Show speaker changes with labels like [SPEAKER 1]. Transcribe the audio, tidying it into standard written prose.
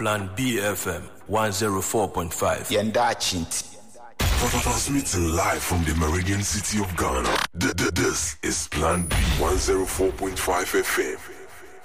[SPEAKER 1] Plan BFM 104.5.
[SPEAKER 2] Yenda Chinti.
[SPEAKER 3] Transmitting live from the Meridian City of Ghana. This is Plan B 104.5 FM.